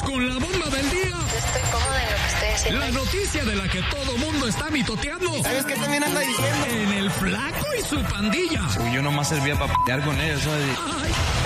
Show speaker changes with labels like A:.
A: con la bomba del día.
B: Yo estoy cómoda en lo que estoy haciendo.
A: La noticia de la que todo mundo está mitoteando.
C: ¿Sabes qué también anda diciendo?
A: En el Flaco y su pandilla.
D: Yo nomás servía para pelear con ellos, ¿sabes?
A: Ay,